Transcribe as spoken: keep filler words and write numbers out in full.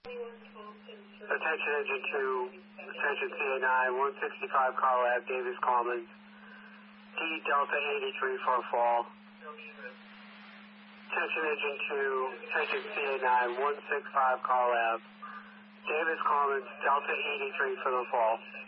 Attention engine two, attention C A nine, one sixty-five car lab, Davis Commons. D Delta eighty-three for a fall. Attention engine two, attention C A nine, one sixty-five car lab, Davis Commons, Delta eighty-three for the fall.